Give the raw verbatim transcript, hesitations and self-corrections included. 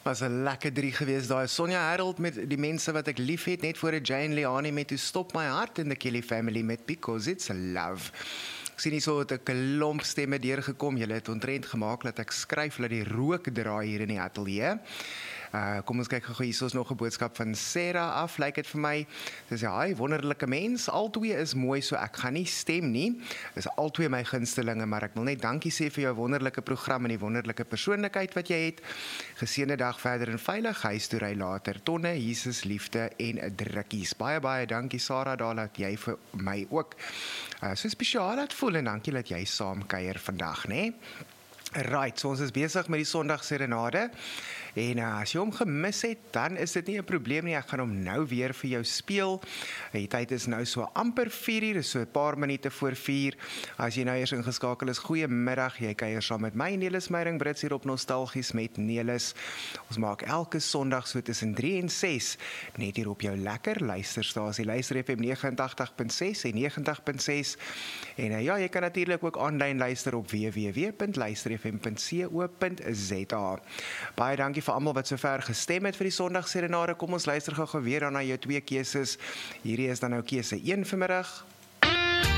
Was 'n lekker drie gewees daai. Sonja Harold met die mense wat ek lief het, net voor 'n Jane Leani met To Stop My Heart in the Kelly Family met Because It's Love. Ek sien nie so het 'n klomp stemme deurgekom. Julle het ontrent gemaak dat ek skryf dat die rook draai hier in die ateljee. Uh, kom ons kyk gou, hier is nog 'n boodskap van Sarah af, lyk dit vir my. Sy sê, "Hi, wonderlike mens, albei is mooi, so ek gaan nie stem nie. Dis albei my gunstelinge, maar ek wil net dankie sê vir jou wonderlike program en die wonderlike persoonlikheid wat jy het. Geseënde dag verder en veilig huis toe ry later. Tonne, Jesus liefde en drukkies." Baie baie dankie Sarah daar dat jy vir my ook uh, so spesiaal laat voel en dankie dat jy saam kuier vandag, né? Right, so ons is besig met die Sondagserenade en uh, as jy hom gemis het, dan is dit nie 'n probleem nie, ek gaan hom nou weer vir jou speel. Die tyd is nou so amper vier uur, so 'n paar minute voor vier. As jy nou eers ingeskakel is, goeiemiddag, jy kuier saam met my, Nelis Meyering Brits hier op Nostalgies met Nelis. Ons maak elke Sondag so tussen drie en ses, net hier op jou lekker luisterstasie, Luister F M nege en agt punt ses en nege tig punt ses. En uh, ja, jy kan natuurlik ook aanlyn luister op w w w punt luister f m punt co punt z a. Baie dankie vir almal wat sover gestem het vir die Sondagserenade. Kom ons luister gou-gou weer dan na jou twee keuses. Hierdie is dan nou keuse een vanmiddag.